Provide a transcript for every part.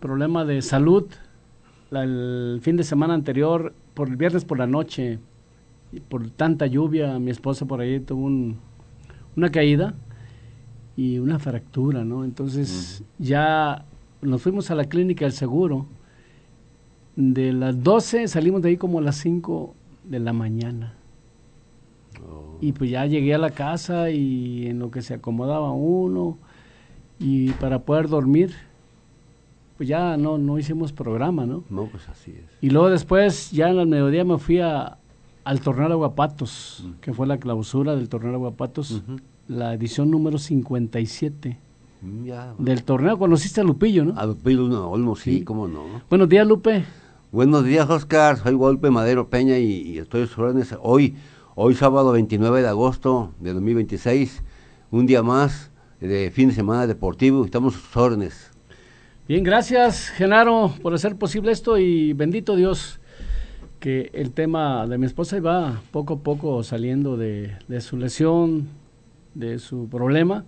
problema de salud. El fin de semana anterior, por el viernes por la noche, y por tanta lluvia, mi esposa por ahí tuvo una caída y una fractura, ¿no? Entonces ya nos fuimos a la clínica del seguro. De las 12 salimos de ahí como a las 5 de la mañana. Y pues ya llegué a la casa y en lo que se acomodaba uno y para poder dormir, pues ya no hicimos programa, ¿no? No, pues así es. Y luego después, ya en el mediodía me fui al Torneo de Aguapatos, que fue la clausura del Torneo de Aguapatos, la edición número 57 del torneo. Conociste a Lupillo, ¿no? A Lupillo Olmo, sí, cómo no. Buenos días, Lupe. Buenos días, Oscar. Soy Golpe Madero Peña y estoy a sus órdenes. Hoy sábado 29 de agosto de 2026, un día más de fin de semana deportivo. Estamos a sus órdenes. Bien, gracias, Genaro, por hacer posible esto y bendito Dios que el tema de mi esposa va poco a poco saliendo de su lesión, de su problema,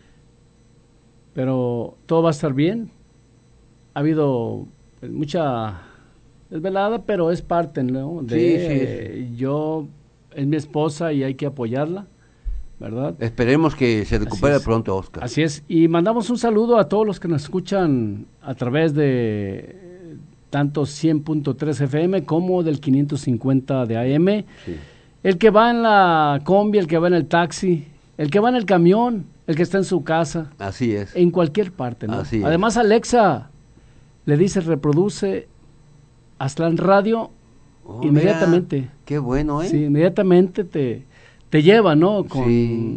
pero todo va a estar bien. Ha habido pues, mucha desvelada, pero es parte, ¿no? Sí. Yo es mi esposa y hay que apoyarla, ¿verdad? Esperemos que se recupere pronto, Oscar. Así es, y mandamos un saludo a todos los que nos escuchan a través de tanto 100.3 FM como del 550 de AM. Sí. El que va en la combi, el que va en el taxi, el que va en el camión, el que está en su casa. Así es. En cualquier parte, ¿no? Así es. Además, Alexa le dice, reproduce Aztlán Radio inmediatamente. Mira, qué bueno, ¿eh? Sí, inmediatamente te lleva, ¿no? Con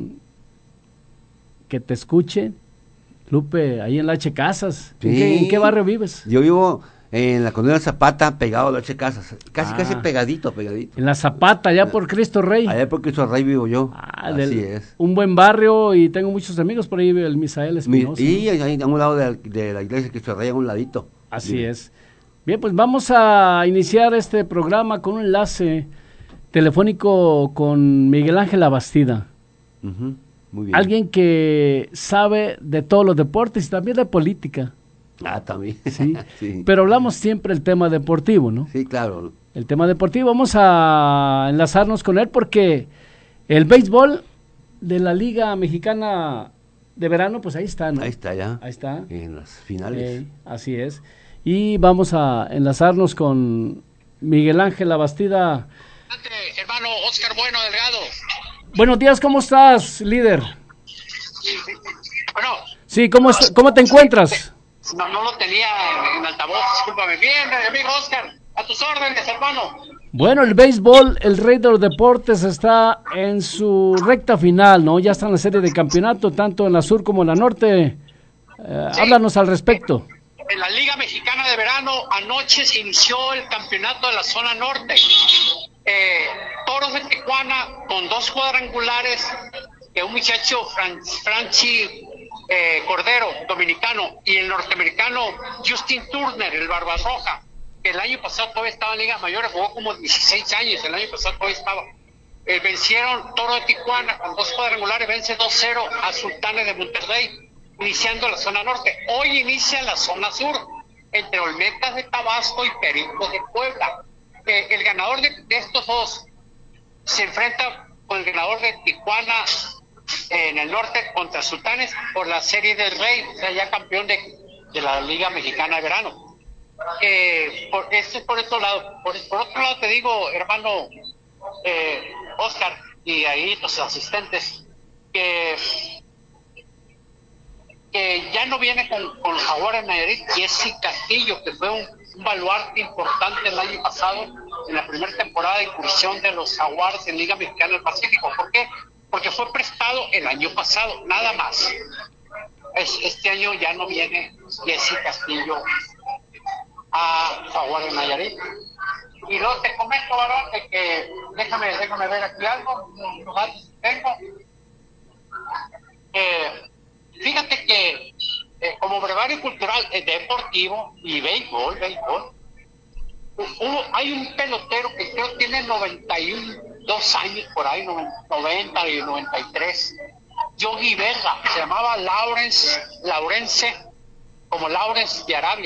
que te escuche. Lupe, ahí en la H. Casas. Sí. ¿En qué barrio vives? Yo vivo en la colonia Zapata, pegado a la H. Casas. Casi pegadito. En la Zapata, allá por Cristo Rey. Allá por Cristo Rey vivo yo. Así es. Un buen barrio y tengo muchos amigos por ahí, el Misael Espinosa. Y ahí a un lado de la iglesia de Cristo Rey, a un ladito. Así es. Bien, pues vamos a iniciar este programa con un enlace telefónico con Miguel Ángel Labastida. Muy bien. Alguien que sabe de todos los deportes y también de política. También. Sí. Sí. Pero hablamos siempre del tema deportivo, ¿no? Sí, claro. El tema deportivo, vamos a enlazarnos con él porque el béisbol de la Liga Mexicana de Verano, pues ahí está, ¿no? Ahí está ya. Ahí está. En las finales. Así es. Y vamos a enlazarnos con Miguel Ángel Labastida. Hermano Oscar Bueno Delgado. Buenos días, ¿cómo estás, líder? Bueno. Sí, ¿cómo te encuentras? No lo tenía en altavoz, discúlpame. Bien, amigo Oscar, a tus órdenes, hermano. Bueno, el béisbol, el rey de los deportes, está en su recta final, ¿no? Ya está en la serie de campeonato, tanto en la sur como en la norte. Sí. Háblanos al respecto. En la Liga Mexicana de Verano, anoche se inició el campeonato de la zona norte. Toros de Tijuana con 2 cuadrangulares que un muchacho Franchi Cordero, dominicano, y el norteamericano Justin Turner, el Barbarroja, que el año pasado todavía estaba en Ligas Mayores, jugó como 16 años, el año pasado todavía estaba. Vencieron Toro de Tijuana con 2 cuadrangulares, vence 2-0 a Sultanes de Monterrey, iniciando la zona norte. Hoy inicia la zona sur, entre Olmecas de Tabasco y Pericos de Puebla. El ganador de estos dos se enfrenta con el ganador de Tijuana en el norte contra Sultanes por la Serie del Rey, o sea, ya campeón de la Liga Mexicana de Verano. Esto es por otro lado. Por otro lado te digo, hermano Oscar, y ahí los asistentes, que ya no viene con Jaguares Nayarit Jesse Castillo, que fue un baluarte importante el año pasado en la primera temporada de incursión de los Jaguares en Liga Mexicana del Pacífico. ¿Por qué? Porque fue prestado el año pasado, nada más. Este año ya no viene Jesse Castillo a Jaguares Nayarit. Y luego te comento, varón, de que déjame ver aquí algo, los datos que tengo. Fíjate que como brevario cultural deportivo y béisbol, hay un pelotero que creo tiene 92 años por ahí, 90 y 93, Yogi Berra, se llamaba Lawrence, como Lawrence de Arabia.